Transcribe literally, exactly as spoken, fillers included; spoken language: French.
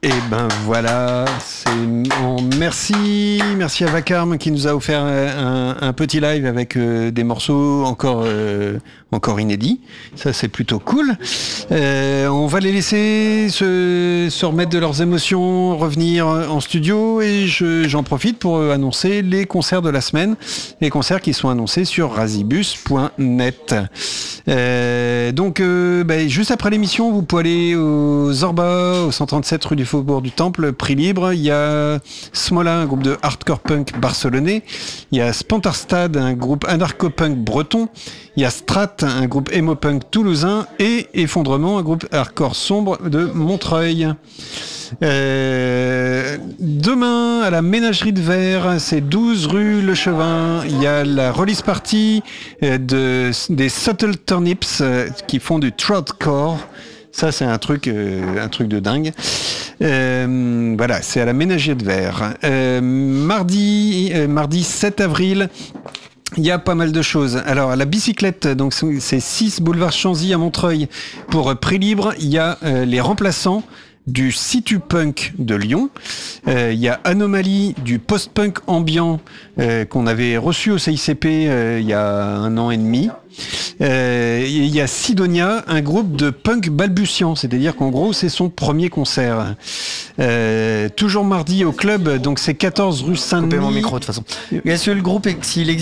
Et ben voilà, c'est... on... merci, merci à Vacarme qui nous a offert un, un petit live avec euh, des morceaux encore, euh, encore inédits. Ça c'est plutôt cool. Euh, on va les laisser se, se remettre de leurs émotions, revenir en studio et je, j'en profite pour annoncer les concerts de la semaine, les concerts qui sont annoncés sur razibus point net. Euh, donc euh, bah, juste après l'émission, vous pouvez aller au Zorba, au cent trente-sept rue du Faubourg du Temple, prix libre. Il y a Smola, un groupe de hardcore punk barcelonais. Il y a Spantarstad, un groupe anarcho-punk breton. Il y a Strat, un groupe emo-punk toulousain. Et Effondrement, un groupe hardcore sombre de Montreuil. Euh, demain à la Ménagerie de Verre, c'est douze rue Le Chevin. Il y a la release party de, des Subtle Turnips qui font du troutcore. Ça c'est un truc, euh, un truc de dingue. Euh, voilà, c'est à la Ménagerie de Verre. Euh, mardi, euh, mardi sept avril. Il y a pas mal de choses. Alors, à la bicyclette, donc c'est six boulevard Chanzy à Montreuil pour prix libre. Il y a euh, les remplaçants du Situ Punk de Lyon. Euh, il y a Anomalie du post-punk ambiant euh, qu'on avait reçu au C I C P euh, il y a un an et demi. Euh, il y a Sidonia, un groupe de punk balbutiant, c'est-à-dire qu'en gros c'est son premier concert. Euh, toujours mardi au club, donc c'est quatorze rue Saint-Denis. Coupez mon micro de toute façon. Est-ce que le groupe, s'il existe